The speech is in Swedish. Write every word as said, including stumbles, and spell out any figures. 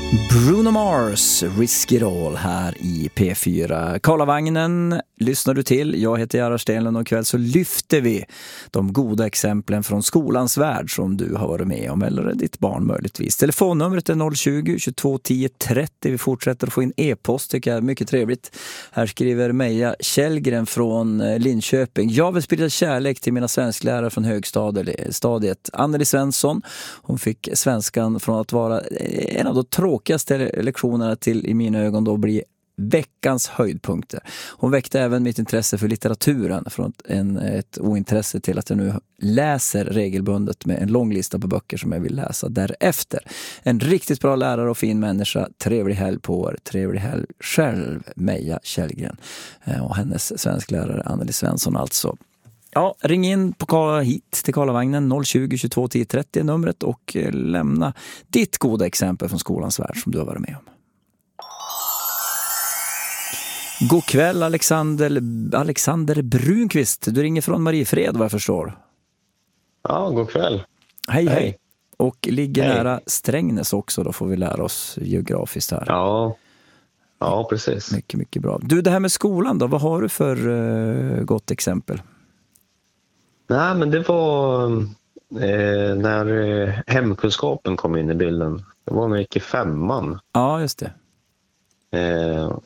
Bruno Mars, Risk It All här i P fyra. Karlavagnen lyssnar du till. Jag heter Gerhard Stenlund och ikväll så lyfter vi de goda exemplen från skolans värld som du har varit med om, eller ditt barn möjligtvis. Telefonnumret är noll tjugo, tjugotvå tio trettio. Vi fortsätter att få in e-post, tycker jag är mycket trevligt. Här skriver Meja Källgren från Linköping. Jag vill sprida kärlek till mina svensklärare från högstadiet. Anneli Svensson, hon fick svenskan från att vara en av de tråkigaste lektionerna till i mina ögon då bli veckans höjdpunkter. Hon väckte även mitt intresse för litteraturen från en, ett ointresse till att jag nu läser regelbundet med en lång lista på böcker som jag vill läsa därefter. En riktigt bra lärare och fin människa. Trevlig helg på er. Trevlig helg själv, Meja Källgren. Och hennes svensklärare Anneli Svensson alltså. Ja, ring in på hit till Karlavagnen noll tjugo, tjugotvå tio trettio numret och lämna ditt goda exempel från skolans värld som du har varit med om. God kväll Alexander, Alexander Brunqvist. Du ringer från Mariefred vad jag förstår. Ja, god kväll. Hej, hej. hej. Och ligger hej. nära Strängnäs också, då får vi lära oss geografiskt här. Ja, ja precis. Mycket, mycket bra. Du, det här med skolan då, vad har du för uh, gott exempel? Nej, men det var eh, när eh, hemkunskapen kom in i bilden. Det var när jag gick i femman. Ja, just det. Eh,